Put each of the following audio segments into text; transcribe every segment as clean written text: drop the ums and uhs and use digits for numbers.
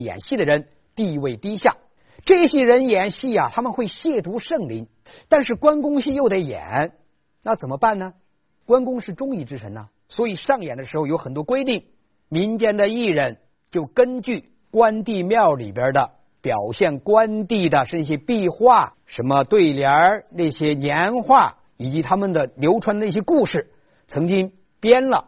演戏的人地位低下，这些人演戏啊，他们会亵渎圣灵，但是关公戏又得演，那怎么办呢？关公是忠义之臣所以上演的时候有很多规定，民间的艺人就根据关帝庙里边的表现关帝的这些壁画、什么对联、那些年画以及他们的流传的那些故事，曾经编了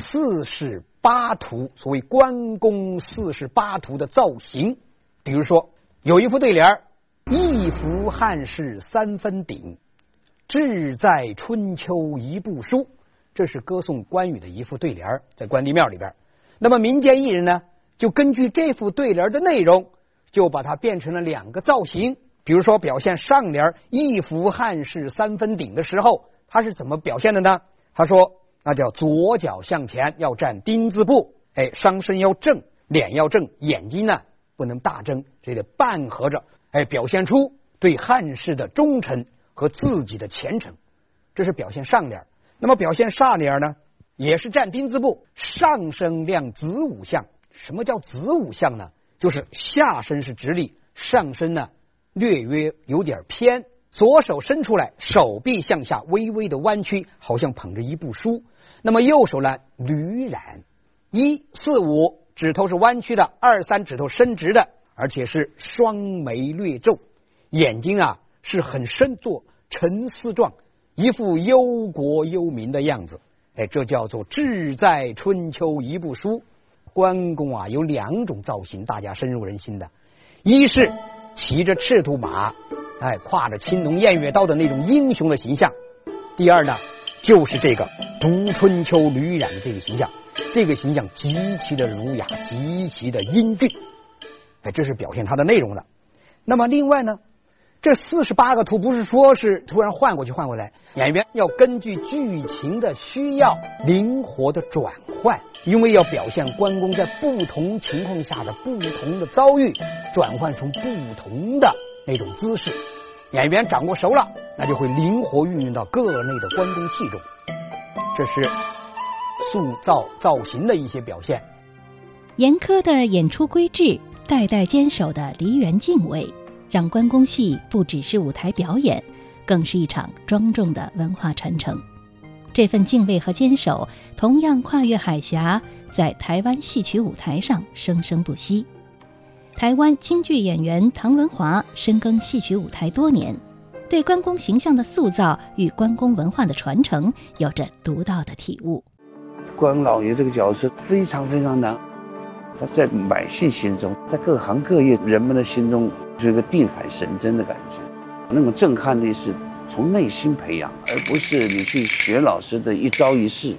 48图，所谓关公48图的造型。比如说有一副对联：一服汉室三分鼎，志在春秋一部书。这是歌颂关羽的一副对联，在关帝庙里边。那么民间艺人呢，就根据这副对联的内容，就把它变成了2个造型。比如说表现上联一服汉室三分鼎的时候，他是怎么表现的呢？他说那叫左脚向前要站丁字步，上身要正，脸要正，眼睛呢不能大睁，这得半合着，表现出对汉室的忠诚和自己的虔诚。这是表现上联。那么表现下联呢，也是站丁字步，上身亮子午相。什么叫子午相呢？就是下身是直立，上身呢略约有点偏，左手伸出来，手臂向下微微的弯曲，好像捧着一部书。那么右手呢捋染，1、4、5指头是弯曲的，2、3指头伸直的，而且是双眉略皱，眼睛啊是很深做沉思状，一副忧国忧民的样子。这叫做志在春秋一部书。关公啊有2种造型大家深入人心的，一是骑着赤兔马，挎着青龙偃月刀的那种英雄的形象；第二呢就是这个读春秋捋染的这个形象，这个形象极其的儒雅，极其的英俊，这是表现它的内容的。那么另外呢，这48个图不是说是突然换过去换过来，演员要根据剧情的需要灵活的转换，因为要表现关公在不同情况下的不同的遭遇，转换成不同的那种姿势。演员掌握熟了，那就会灵活运用到个内的关公戏中。这是塑造造型的一些表现。 严苛的演出规制，代代坚守的梨园敬畏，让关公戏不只是舞台表演，更是一场庄重的文化传承。这份敬畏和坚守同样跨越海峡，在台湾戏曲舞台上生生不息。台湾京剧演员唐文华深耕戏曲舞台多年，对关公形象的塑造与关公文化的传承有着独到的体悟。 关老爷这个角色非常非常难，他在百姓心中，在各行各业人们的心中是一个定海神针的感觉，那种震撼力是从内心培养，而不是你去学老师的一招一式。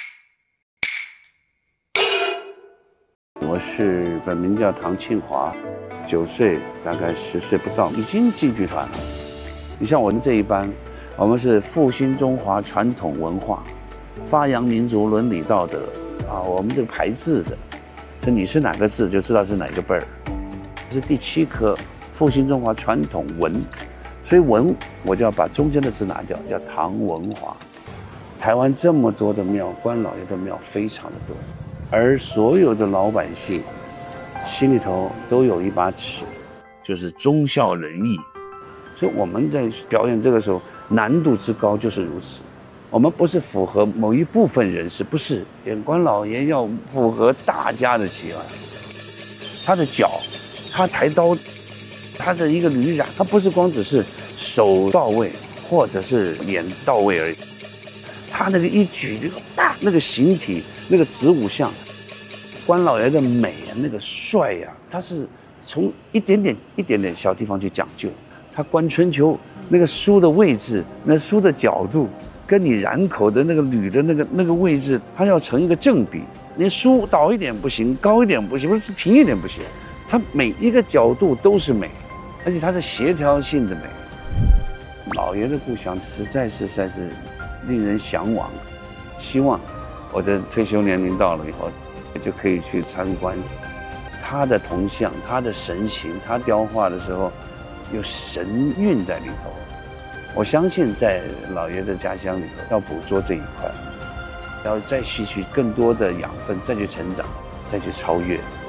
我是本名叫唐庆华，9岁大概10岁不到，已经进剧团了。你像我们这一班，我们是复兴中华传统文化，发扬民族伦理道德我们这个排字的，所以你是哪个字就知道是哪个辈儿。是第7科复兴中华传统文，所以文我就要把中间的字拿掉，叫唐文华。台湾这么多的庙，关老爷的庙非常的多，而所有的老百姓心里头都有一把尺，就是忠孝仁义。所以我们在表演这个时候难度之高就是如此。我们不是符合某一部分人士，不是，演关老爷要符合大家的喜欢。他的脚，他抬刀，他的一个捋染，他不是光只是手到位或者是脸到位而已，他那个一举那个形体，那个子午相，关老爷的美那个帅他是从一点点小地方去讲究。他观春秋那个书的位置，那书的角度，跟你染口的那个捋的那个位置，它要成一个正比。你书倒一点不行，高一点不行，不是平一点不行，它每一个角度都是美，而且它是协调性的美。老爷的故乡实在是令人向往，希望我的退休年龄到了以后，就可以去参观他的铜像，他的神形，他雕画的时候有神韵在里头。我相信在老爷的家乡里头要捕捉这一块，要再吸取更多的养分，再去成长，再去超越。